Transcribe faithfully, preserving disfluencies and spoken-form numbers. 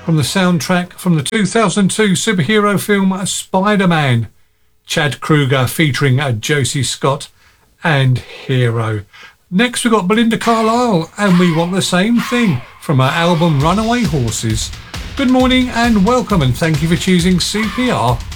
from the soundtrack from the two thousand two superhero film Spider-Man. Chad Kruger featuring Josie Scott and Hero. Next we've got Belinda Carlisle and We Want the Same Thing from her album Runaway Horses. Good morning and welcome, and thank you for choosing C P R